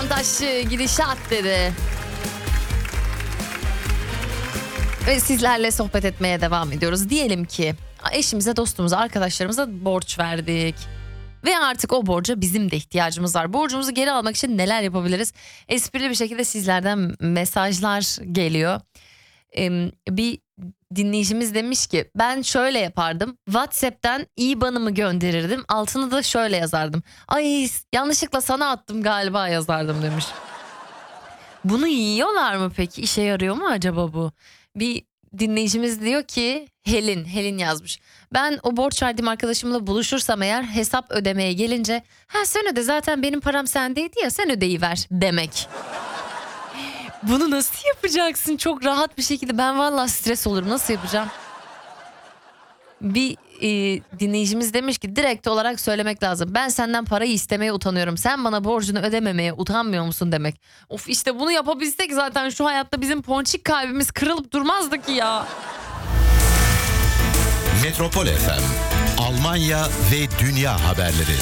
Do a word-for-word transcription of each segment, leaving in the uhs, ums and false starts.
Nişantaşı gidişat dedi. Ve sizlerle sohbet etmeye devam ediyoruz. Diyelim ki eşimize, dostumuza, arkadaşlarımıza borç verdik. Ve artık o borca bizim de ihtiyacımız var. Borcumuzu geri almak için neler yapabiliriz? Esprili bir şekilde sizlerden mesajlar geliyor. Ee, bir dinleyicimiz demiş ki ben şöyle yapardım. WhatsApp'tan I B A N'ımı gönderirdim. Altını da şöyle yazardım. Ay yanlışlıkla sana attım galiba yazardım demiş. Bunu yiyorlar mı peki? İşe yarıyor mu acaba bu? Bir dinleyicimiz diyor ki Helin, Helin yazmış. Ben o borç verdiğim arkadaşımla buluşursam eğer hesap ödemeye gelince ha sen öde zaten benim param sendeydi ya sen ödeyiver demek. Bunu nasıl yapacaksın çok rahat bir şekilde? Ben vallahi stres olurum, nasıl yapacağım? Bir e, dinleyicimiz demiş ki direkt olarak söylemek lazım. Ben senden parayı istemeye utanıyorum. Sen bana borcunu ödememeye utanmıyor musun demek. Of işte bunu yapabilsek zaten şu hayatta bizim ponçik kalbimiz kırılıp durmazdı ki ya. Metropol F M, Almanya ve Dünya haberleri.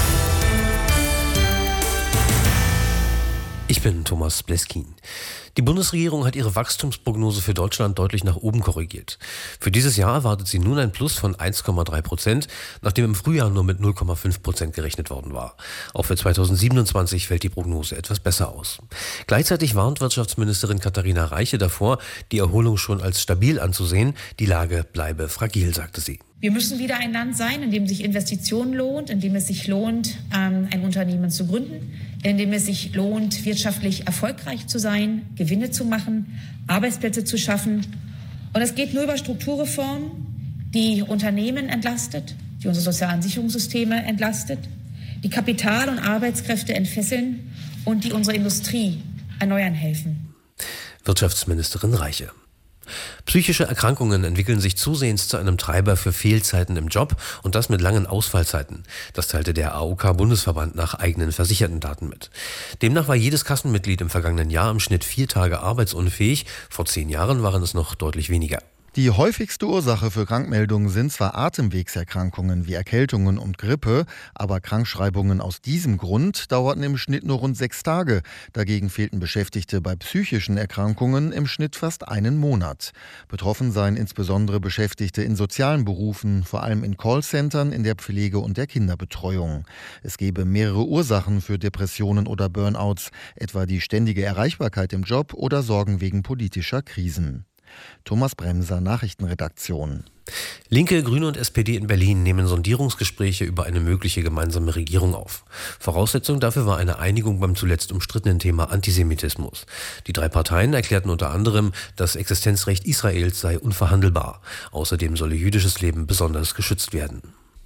Ich bin Thomas Bleskin. Die Bundesregierung hat ihre Wachstumsprognose für Deutschland deutlich nach oben korrigiert. Für dieses Jahr erwartet sie nun ein Plus von eins Komma drei Prozent, nachdem im Frühjahr nur mit null Komma fünf Prozent gerechnet worden war. Auch für zweitausendsiebenundzwanzig fällt die Prognose etwas besser aus. Gleichzeitig warnt Wirtschaftsministerin Katharina Reiche davor, die Erholung schon als stabil anzusehen. Die Lage bleibe fragil, sagte sie. Wir müssen wieder ein Land sein, in dem sich Investition lohnt, in dem es sich lohnt, ein Unternehmen zu gründen, in dem es sich lohnt, wirtschaftlich erfolgreich zu sein, Gewinne zu machen, Arbeitsplätze zu schaffen. Und es geht nur über Strukturreformen, die Unternehmen entlastet, die unsere sozialen Sicherungssysteme entlastet, die Kapital- und Arbeitskräfte entfesseln und die unsere Industrie erneuern helfen. Wirtschaftsministerin Reiche. Psychische Erkrankungen entwickeln sich zusehends zu einem Treiber für Fehlzeiten im Job und das mit langen Ausfallzeiten. Das teilte der A O K-Bundesverband nach eigenen versicherten Daten mit. Demnach war jedes Kassenmitglied im vergangenen Jahr im Schnitt vier Tage arbeitsunfähig. Vor zehn Jahren waren es noch deutlich weniger. Die häufigste Ursache für Krankmeldungen sind zwar Atemwegserkrankungen wie Erkältungen und Grippe, aber Krankschreibungen aus diesem Grund dauerten im Schnitt nur rund sechs Tage. Dagegen fehlten Beschäftigte bei psychischen Erkrankungen im Schnitt fast einen Monat. Betroffen seien insbesondere Beschäftigte in sozialen Berufen, vor allem in Callcentern, in der Pflege und der Kinderbetreuung. Es gebe mehrere Ursachen für Depressionen oder Burnouts, etwa die ständige Erreichbarkeit im Job oder Sorgen wegen politischer Krisen. Thomas Bremser, Nachrichtenredaktion. Linke, Grüne und S P D in Berlin nehmen Sondierungsgespräche über eine mögliche gemeinsame Regierung auf. Voraussetzung dafür war eine Einigung beim zuletzt umstrittenen Thema Antisemitismus. Die drei Parteien erklärten unter anderem, das Existenzrecht Israels sei unverhandelbar. Außerdem solle jüdisches Leben besonders geschützt werden.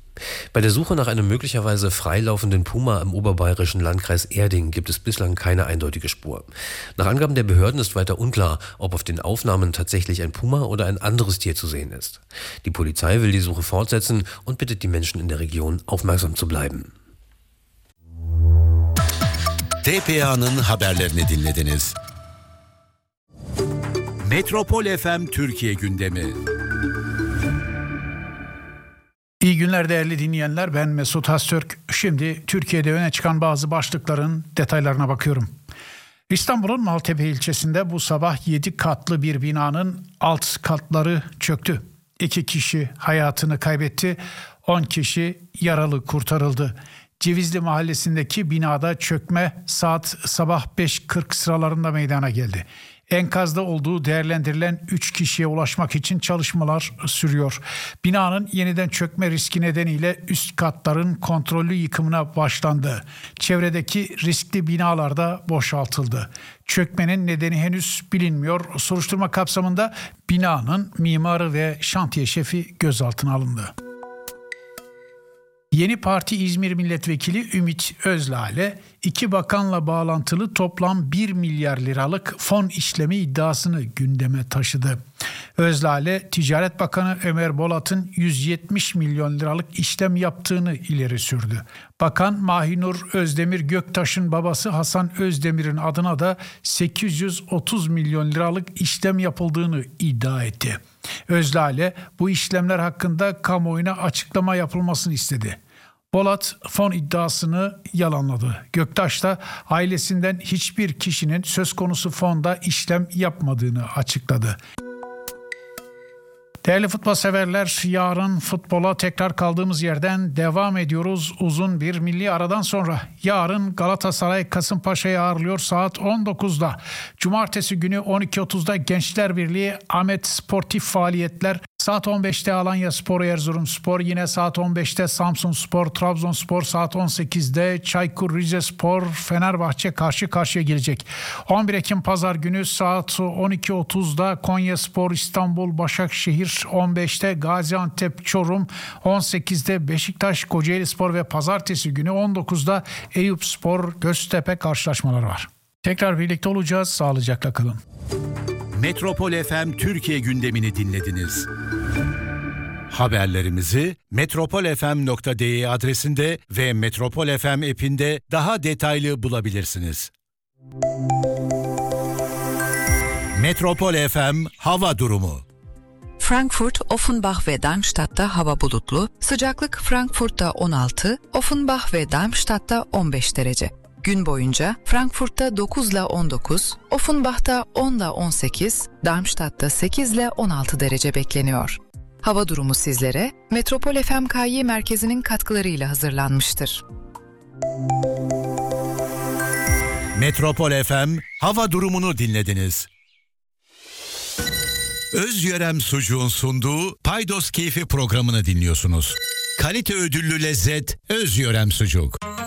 Bei der Suche nach einem möglicherweise freilaufenden Puma im oberbayerischen Landkreis Erding gibt es bislang keine eindeutige Spur. Nach Angaben der Behörden ist weiter unklar, ob auf den Aufnahmen tatsächlich ein Puma oder ein anderes Tier zu sehen ist. Die Polizei will die Suche fortsetzen und bittet die Menschen in der Region, aufmerksam zu bleiben. T P A'nın haberlerini dinlediniz. Metropol F M Türkiye gündemi. İyi günler değerli dinleyenler, ben Mesut Hastürk. Şimdi Türkiye'de öne çıkan bazı başlıkların detaylarına bakıyorum. İstanbul'un Maltepe ilçesinde bu sabah yedi katlı bir binanın alt katları çöktü. İki kişi hayatını kaybetti, on kişi yaralı kurtarıldı. Cevizli mahallesindeki binada çökme saat sabah beş kırk sıralarında meydana geldi. Enkazda olduğu değerlendirilen üç kişiye ulaşmak için çalışmalar sürüyor. Binanın yeniden çökme riski nedeniyle üst katların kontrollü yıkımına başlandı. Çevredeki riskli binalar da boşaltıldı. Çökmenin nedeni henüz bilinmiyor. Soruşturma kapsamında binanın mimarı ve şantiye şefi gözaltına alındı. Yeni Parti İzmir Milletvekili Ümit Özlale, iki bakanla bağlantılı toplam bir milyar liralık fon işlemi iddiasını gündeme taşıdı. Özlale, Ticaret Bakanı Ömer Bolat'ın yüz yetmiş milyon liralık işlem yaptığını ileri sürdü. Bakan Mahinur Özdemir Göktaş'ın babası Hasan Özdemir'in adına da sekiz yüz otuz milyon liralık işlem yapıldığını iddia etti. Özlale, bu işlemler hakkında kamuoyuna açıklama yapılmasını istedi. Polat fon iddiasını yalanladı. Göktaş da ailesinden hiçbir kişinin söz konusu fonda işlem yapmadığını açıkladı. Değerli futbol severler, yarın futbola tekrar kaldığımız yerden devam ediyoruz. Uzun bir milli aradan sonra yarın Galatasaray Kasımpaşa'yı ağırlıyor saat on dokuzda. Cumartesi günü on iki otuzda Gençler Birliği Ahmet Sportif faaliyetler. Saat on beşte Alanyaspor Erzurumspor, yine saat on beşte Samsunspor Trabzonspor, saat on sekizde Çaykur Rizespor Fenerbahçe karşı karşıya gelecek. on bir Ekim Pazar günü saat on iki otuzda Konyaspor İstanbul Başakşehir, on beşte Gaziantep Çorum, on sekizde Beşiktaş Kocaelispor ve pazartesi günü on dokuzda Eyüpspor Göztepe karşılaşmaları var. Tekrar birlikte olacağız. Sağlıcakla kalın. Metropol F M Türkiye gündemini dinlediniz. Haberlerimizi metropol f m nokta d e adresinde ve Metropol F M app'inde daha detaylı bulabilirsiniz. Metropol F M hava durumu. Frankfurt, Offenbach ve Darmstadt'ta hava bulutlu, sıcaklık Frankfurt'ta on altı, Offenbach ve Darmstadt'ta on beş derece. Gün boyunca Frankfurt'ta dokuz ile on dokuz, Offenbach'ta on ile on sekiz, Darmstadt'ta sekiz ile on altı derece bekleniyor. Hava durumu sizlere Metropol F M K Y merkezinin katkılarıyla hazırlanmıştır. Metropol F M hava durumunu dinlediniz. Özyörem Sucuğun sunduğu Paydos Keyfi programını dinliyorsunuz. Kalite ödüllü lezzet Özyörem Sucuk.